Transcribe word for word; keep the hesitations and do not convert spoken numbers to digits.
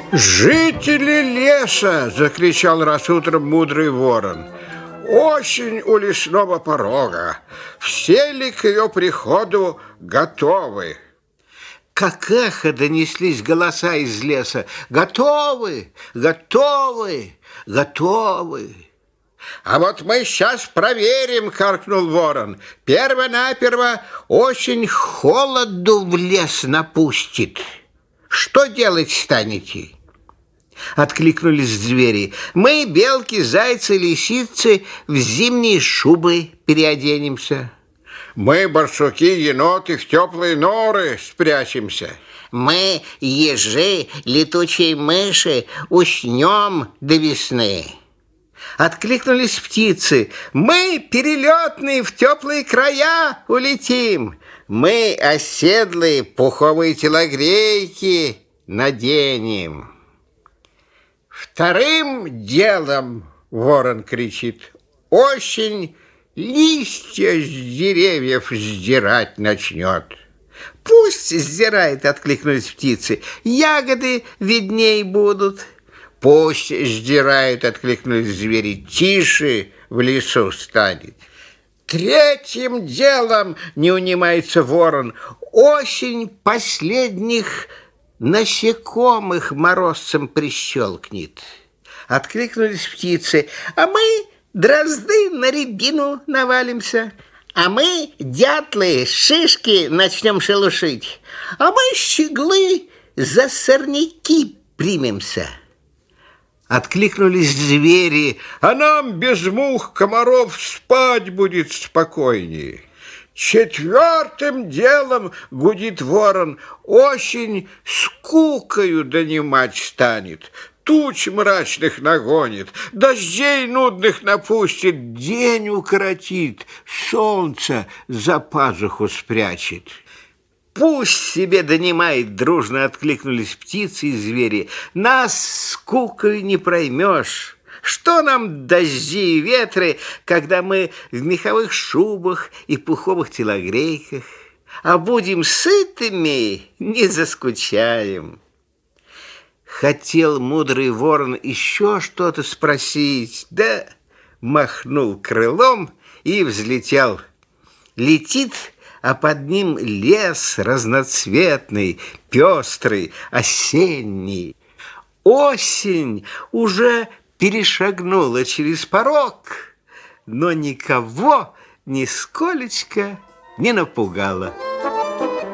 «Жители леса!» – закричал раз утром мудрый ворон. «Осень у лесного порога. Все ли к ее приходу готовы?» Как эхо донеслись голоса из леса. «Готовы! Готовы! Готовы!» «А вот мы сейчас проверим!» – каркнул ворон. «Перво-наперво осень холоду в лес напустит. Что делать станете?» Откликнулись звери. «Мы, белки, зайцы, лисицы, в зимние шубы переоденемся». «Мы, барсуки, еноты, в теплые норы спрячемся». «Мы, ежи, летучие мыши, уснем до весны». Откликнулись птицы. «Мы, перелетные, в теплые края улетим. Мы, оседлые, пуховые телогрейки наденем». «Вторым делом, — ворон кричит, — осень листья с деревьев сдирать начнет». «Пусть сдирает, — откликнулись птицы, — ягоды видней будут». «Пусть сдирает, — откликнулись звери, — тише в лесу станет». «Третьим делом, — не унимается ворон, — осень последних насекомых морозцем прищелкнет». Откликнулись птицы. «А мы, дрозды, на рябину навалимся». «А мы, дятлы, шишки начнем шелушить». «А мы, щеглы, за сорняки примемся». Откликнулись звери. «А нам без мух, комаров спать будет спокойнее». «Четвертым делом, — гудит ворон, — осень скукою донимать станет, туч мрачных нагонит, дождей нудных напустит, день укоротит, солнце за пазуху спрячет». «Пусть себе донимает!» — дружно откликнулись птицы и звери. «Нас скукой не проймешь. Что нам дожди и ветры, когда мы в меховых шубах и пуховых телогрейках? А будем сытыми, не заскучаем». Хотел мудрый ворон еще что-то спросить, да махнул крылом и взлетел. Летит, а под ним лес разноцветный, пестрый, осенний. Осень уже перешагнула через порог, но никого нисколечко не напугала.